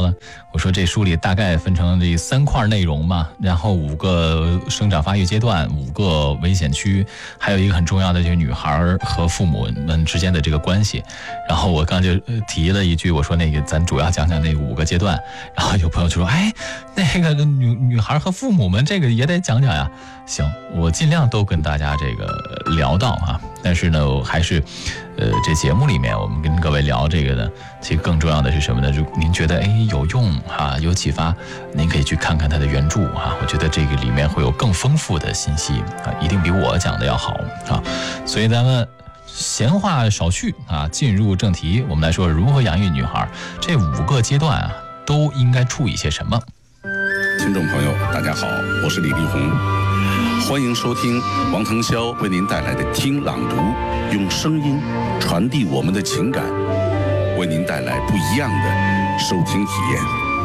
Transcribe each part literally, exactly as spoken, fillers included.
了，我说这书里大概分成这三块内容嘛，然后五个生长发育阶段，五个危险区，还有一个很重要的就是女孩和父母们之间的这个关系。然后我刚就提了一句，我说那个咱主要讲讲那五个阶段。然后有朋友就说，哎，那个女女孩和父母们这个也得讲讲呀。行，我尽量都跟大家这个聊到啊。但是呢，我还是，呃，这节目里面我们跟各位聊这个呢，其实更重要的是什么呢？就您觉得哎有用啊，有启发，您可以去看看它的原著啊。我觉得这个里面会有更丰富的信息啊，一定比我讲的要好啊。所以咱们闲话少叙啊，进入正题，我们来说如何养育女孩。这五个阶段啊，都应该注意些什么？ 听众朋友，大家好，我是李立宏。欢迎收听王腾霄为您带来的听朗读，用声音传递我们的情感，为您带来不一样的收听体验。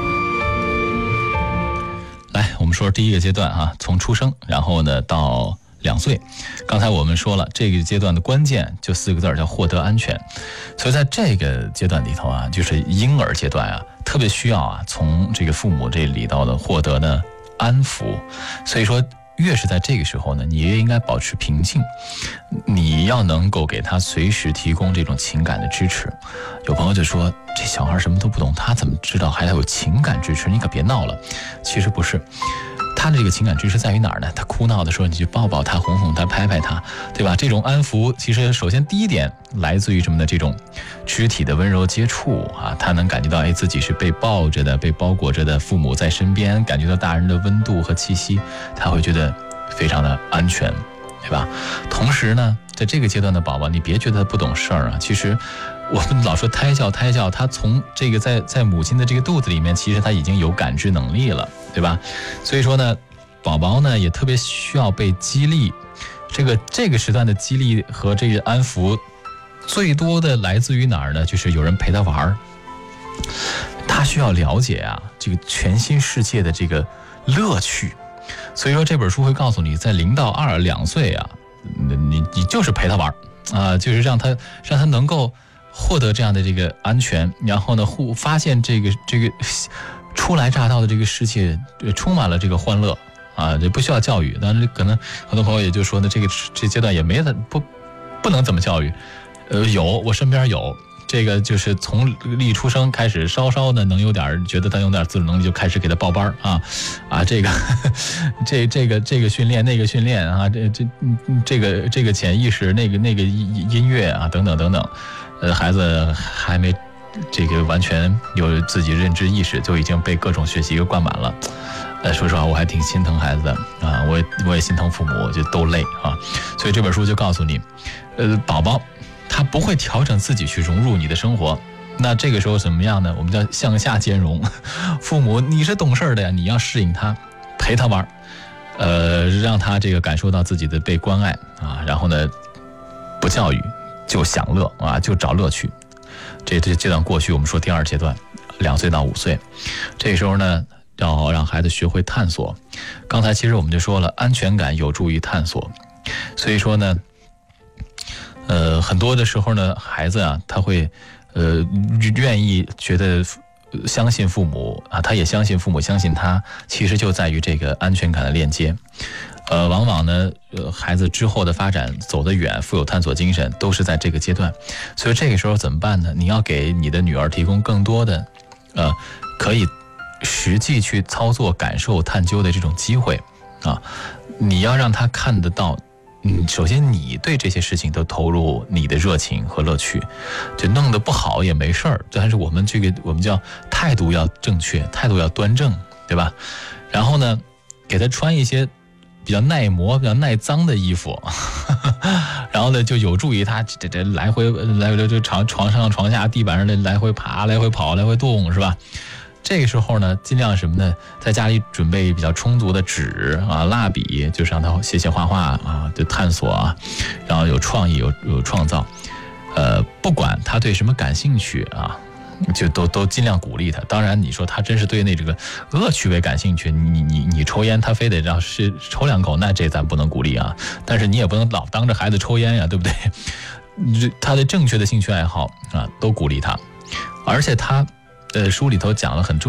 来，我们说第一个阶段啊，从出生，然后呢到两岁。刚才我们说了，这个阶段的关键就四个字，叫获得安全。所以在这个阶段里头啊，就是婴儿阶段啊，特别需要啊，从这个父母这里头的获得呢安抚。所以说，越是在这个时候呢，你越应该保持平静，你要能够给他随时提供这种情感的支持。有朋友就说，这小孩什么都不懂，他怎么知道还要有情感支持？你可别闹了。其实不是，他的这个情感支持在于哪儿呢？他哭闹的时候，你去抱抱他，哄哄他，拍拍他，对吧？这种安抚，其实首先第一点来自于什么呢？这种肢体的温柔接触啊，他能感觉到哎自己是被抱着的，被包裹着的，父母在身边，感觉到大人的温度和气息，他会觉得非常的安全，对吧？同时呢，在这个阶段的宝宝，你别觉得他不懂事儿啊，其实我们老说胎教胎教，他从这个在在母亲的这个肚子里面，其实他已经有感知能力了，对吧？所以说呢，宝宝呢也特别需要被激励。这个这个时段的激励和这个安抚，最多的来自于哪儿呢？就是有人陪他玩，他需要了解啊这个全新世界的这个乐趣。所以说这本书会告诉你，在零到二两岁啊，你你就是陪他玩啊、呃，就是让他让他能够获得这样的这个安全，然后呢，互发现这个这个初来乍到的这个世界充满了这个欢乐啊，这不需要教育。当然，可能很多朋友也就说呢，这个这阶段也没不不能怎么教育。呃，有，我身边有。这个就是从一出生开始，稍稍的能有点觉得他有点自主能力，就开始给他报班啊啊，这个这这个这个训练，那个训练啊，这这这个这个潜意识，那个那个音乐啊，等等等等，呃，孩子还没这个完全有自己认知意识，就已经被各种学习给灌满了。呃，说实话，我还挺心疼孩子的啊，我也我也心疼父母，我觉得都累啊。所以这本书就告诉你，呃，宝宝他不会调整自己去融入你的生活，那这个时候怎么样呢？我们叫向下兼容。父母你是懂事的呀，你要适应他，陪他玩，呃，让他这个感受到自己的被关爱啊，然后呢，不教育就享乐啊，就找乐趣。这这阶段过去，我们说第二阶段，两岁到五岁，这个时候呢，要让孩子学会探索。刚才其实我们就说了，安全感有助于探索，所以说呢。呃，很多的时候呢，孩子啊，他会，呃，愿意觉得相信父母啊，他也相信父母，相信他，其实就在于这个安全感的链接。呃，往往呢，呃，孩子之后的发展走得远，富有探索精神，都是在这个阶段。所以这个时候怎么办呢？你要给你的女儿提供更多的，呃，可以实际去操作、感受、探究的这种机会啊，你要让她看得到。嗯，首先你对这些事情都投入你的热情和乐趣，就弄得不好也没事儿，但是我们这个我们叫态度要正确，态度要端正，对吧？然后呢，给他穿一些比较耐磨、比较耐脏的衣服，然后呢，就有助于他这这来回来回就床床上、床下、地板上的来回爬、来回跑、来回动，是吧？这个时候呢，尽量什么呢？在家里准备比较充足的纸啊、蜡笔，就是让他写写画画啊，就探索啊，然后有创意、有有创造。呃，不管他对什么感兴趣啊，就都都尽量鼓励他。当然，你说他真是对那这个恶趣味感兴趣，你你你抽烟，他非得让是抽两口，那这咱不能鼓励啊。但是你也不能老当着孩子抽烟呀，对不对？他的正确的兴趣爱好啊，都鼓励他，而且他。呃，书里头讲了很重